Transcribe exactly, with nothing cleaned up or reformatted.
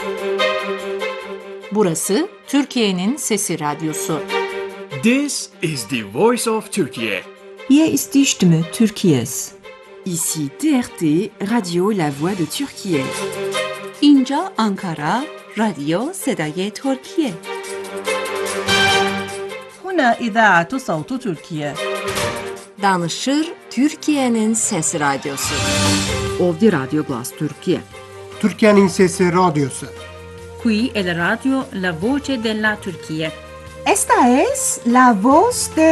Burası Türkiye'nin Sesi Radyosu. This is the voice of Turkey. Hier ist die Stimme Türkiye's. Ici T R T, Radio La Voix de Türkiye. اینجا آنکارا، رادیو صدای ترکیه. هنا إذاعة صوت تركيا. Danışır Türkiye'nin Sesi Radyosu. Ovdje Radio Glas Türkiye. Türkiye'nin Sesi Radyosu. Qui è la radio La Voce della Turchia. Esta es la voz de